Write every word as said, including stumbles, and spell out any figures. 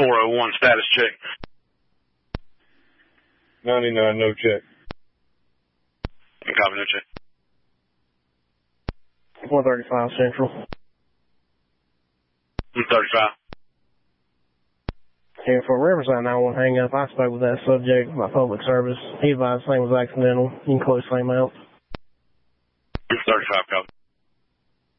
four oh one, status check. ninety-nine, no check. Copy, no check. one thirty-five Central. one thirty-five. And for Riverside nine one hang up, I spoke with that subject about public service. He advised the thing was accidental. You can close same out. one thirty-five, copy.